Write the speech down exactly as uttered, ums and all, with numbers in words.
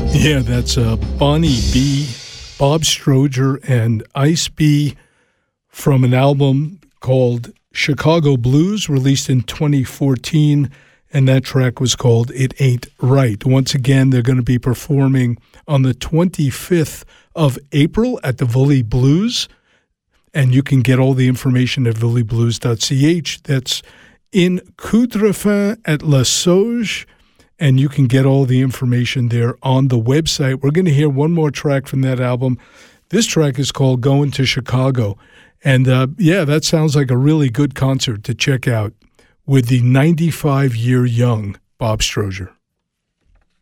Yeah, that's uh, Bonnie B, Bob Stroger, and Ice B from an album called Chicago Blues, released in twenty fourteen, and that track was called It Ain't Right. Once again, they're going to be performing on the twenty-fifth of April at the Vully Blues, and you can get all the information at vully blues dot c h. That's in Coudrefin at La Sauge, and you can get all the information there on the website. We're going to hear one more track from that album. This track is called Going to Chicago. And, uh, yeah, that sounds like a really good concert to check out with the ninety-five-year young Bob Stroger.